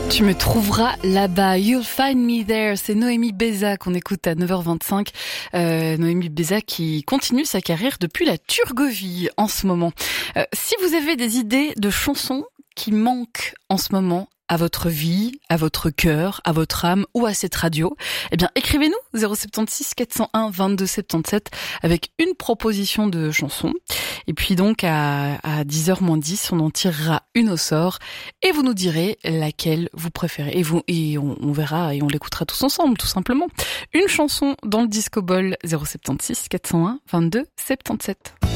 Tu me trouveras là-bas, You'll Find Me There, c'est Noémie Béza qu'on écoute à 9h25. Noémie Béza qui continue sa carrière depuis la Turgovie en ce moment. Si vous avez des idées de chansons qui manquent en ce moment à votre vie, à votre cœur, à votre âme ou à cette radio, eh bien écrivez-nous 076 401 22 77 avec une proposition de chanson. Et puis donc à 10h-10, on en tirera une au sort et vous nous direz laquelle vous préférez. Et on verra et on l'écoutera tous ensemble, tout simplement. Une chanson dans le Disco Ball 076 401 22 77.